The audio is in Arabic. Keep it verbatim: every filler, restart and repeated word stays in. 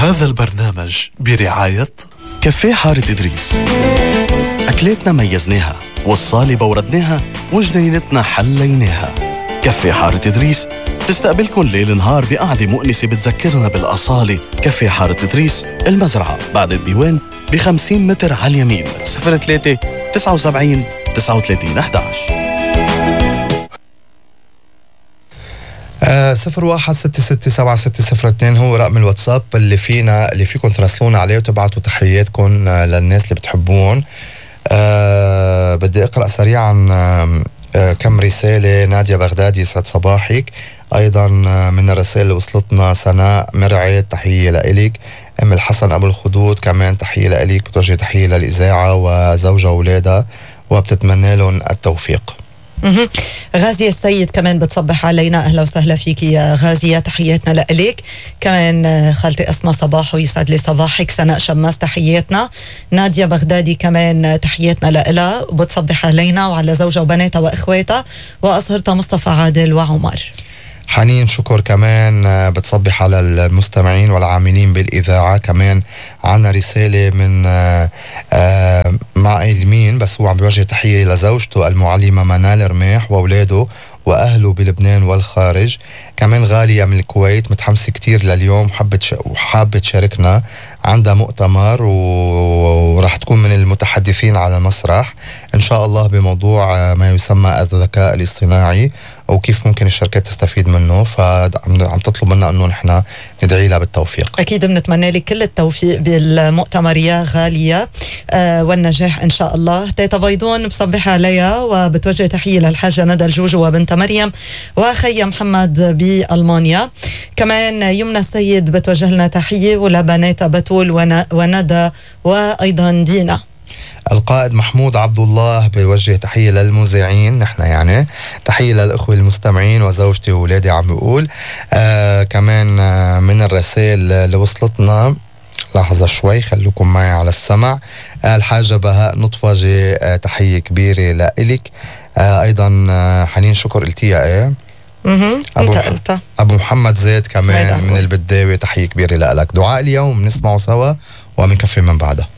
هذا البرنامج برعاية كافيه حارة إدريس. أكلاتنا ميزناها، والصالة بوردناها، وجنينتنا حليناها. كافيه حارة إدريس تستقبلكن ليل نهار بقعدة مؤنسة بتذكرنا بالأصالة. كافيه حارة إدريس، المزرعة بعد الديوان، بخمسين متر على اليمين. صفر ثلاثة تسعة وسبعين تسعة وثلاثين أحد عشر. آه صفر واحد ستة ستة سبعة ستة صفر اثنين هو رقم الواتساب اللي فينا اللي فيكم تراسلونا عليه وتبعتوا تحياتكم آه للناس اللي بتحبون. آه بدي اقرأ سريعا آه آه كم رسالة. نادية بغدادي يسعد صباحك. ايضا آه من الرسائل اللي وصلتنا سناء مرعي تحية لإلك. ام الحسن ابو الخدود كمان تحية لإلك، بتوجه تحية للإذاعة وزوجها وولادها وبتتمنى لهم التوفيق. غازية السيد كمان بتصبح علينا. أهلا وسهلا فيك يا غازية، تحياتنا لإلك. كمان خالتي أسماء صباح ويسعد لي صباحك. سناء شماس تحياتنا. نادية بغدادي كمان تحياتنا لإلها وبتصبح علينا وعلى زوجها وبناتها وإخواتها وأصهرتها مصطفى عادل وعمر. حنين شكر كمان بتصبح على المستمعين والعاملين بالإذاعة. كمان عنا رسالة من مع إلمين، بس هو عم بيوجه تحية لزوجته المعلمة منال رماح وأولاده وأهله بلبنان والخارج. كمان غالية من الكويت متحمسة كتير لليوم وحابة تشاركنا، عندها مؤتمر ورح تكون من المتحدثين على المسرح إن شاء الله بموضوع ما يسمى الذكاء الاصطناعي وكيف ممكن الشركات تستفيد منه. فعم تطلب منا أنه نحن ندعي لها بالتوفيق. أكيد بنتمنى لك كل التوفيق بالمؤتمر يا غالية آه والنجاح إن شاء الله. تيتا بيضون بصبح عليها وبتوجه تحية للحاجة ندى الجوجو وبنت مريم وخي محمد بألمانيا. كمان يمنى السيد بتوجه لنا تحية ولبناتها بتول وندى وأيضا دينا. القائد محمود عبد الله بيوجه تحية للمذيعين، نحن يعني تحية للأخوة المستمعين وزوجتي وولادي عم بيقول. آه كمان آه من الرسائل اللي وصلتنا، لحظة شوي خلوكم معي على السمع. آه الحاجة بهاء نطفجي آه تحية كبيرة لإلك. آه أيضا آه حنين شكر قلتيها ايه أبو, أبو محمد زيد كمان من البداوي تحية كبيرة لإلك. دعاء اليوم نسمعه سوا ومنكفي من بعدها.